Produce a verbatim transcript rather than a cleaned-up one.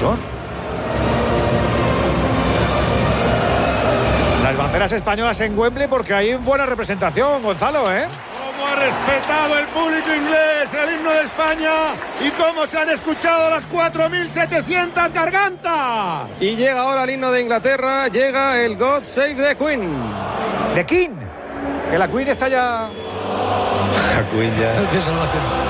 representación. Las banderas españolas en Wembley porque hay buena representación, Gonzalo, ¿eh? Cómo ha respetado el público inglés el himno de España y cómo se han escuchado las cuatro mil setecientas gargantas. Y llega ahora el himno de Inglaterra, llega el God Save the Queen. The King, que la Queen está ya... La Queen ya... De salvación.